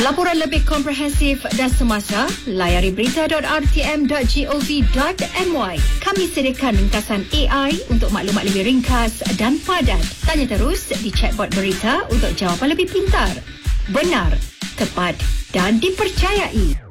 Laporan lebih komprehensif dan semasa, layari berita.rtm.gov.my. Kami sediakan ringkasan AI untuk maklumat lebih ringkas dan padat. Tanya terus di chatbot berita untuk jawapan lebih pintar, benar, tepat dan dipercayai.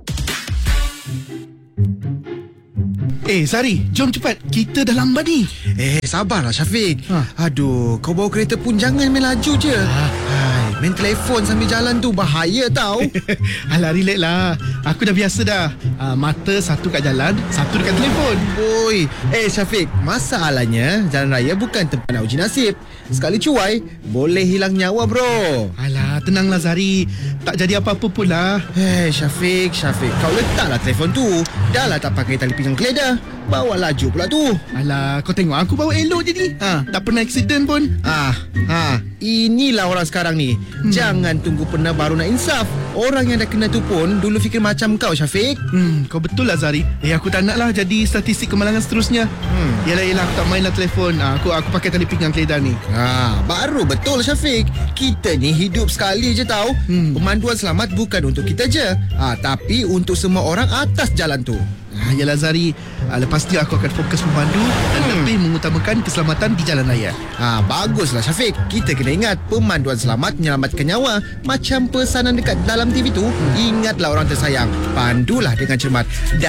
Sari, jom cepat. Kita dah lambat ni. Sabarlah Syafiq. Aduh, kau bawa kereta pun jangan main laju je. Hai, main telefon sambil jalan tu bahaya tau. Alah, relax lah. Aku dah biasa dah. Mata satu kat jalan, satu dekat telefon. Oi, Syafiq, masalahnya jalan raya bukan tempat nak uji nasib. Sekali cuai, boleh hilang nyawa bro. Alah, tenanglah Zari. Tak jadi apa-apa pula. Syafiq, kau letaklah telefon tu. Dah lah tak pakai tali pinggang keledar. Bawa laju pula tu. Alah, kau tengok aku bawa elok je ni. Tak pernah aksiden pun. Inilah orang sekarang ni. Jangan tunggu pernah baru nak insaf. Orang yang dah kena tu pun dulu fikir macam kau Syafiq. Kau betul lah Zari. Aku tak nak lah jadi statistik kemalangan seterusnya. Yelah, aku tak main lah telefon. Aku pakai tali pinggang keledar ni. Baru betul Syafiq. Kita ni hidup sekali je tau. Pemanduan selamat bukan untuk kita je, tapi untuk semua orang atas jalan tu. Yalah Zari, lepas ni aku akan fokus memandu dan lebih mengutamakan keselamatan di jalan raya. Baguslah Syafiq. Kita kena ingat pemanduan selamat menyelamatkan nyawa. Macam pesanan dekat dalam TV tu. Ingatlah orang tersayang, pandulah dengan cermat.